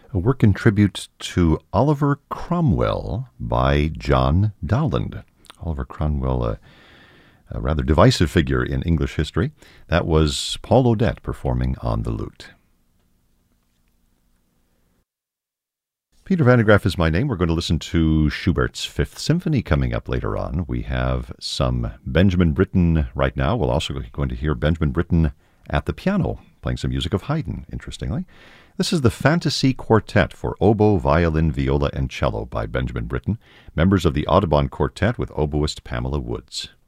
a work in tribute to Oliver Cromwell by John Dowland. Oliver Cromwell, a rather divisive figure in English history. That was Paul Odette performing on the lute. Peter Van de Graaff is my name. We're going to listen to Schubert's Fifth Symphony coming up later on. We have some Benjamin Britten right now. We're also going to hear Benjamin Britten at the piano, playing some music of Haydn, interestingly. This is the Fantasy Quartet for oboe, violin, viola, and cello by Benjamin Britten, members of the Audubon Quartet with oboist Pamela Woods.